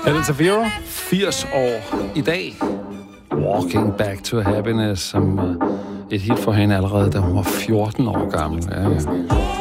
Helen Shapiro, 80 år i dag. Walking Back to Happiness, som et hit for hende allerede, da hun var 14 år gammel. Ja.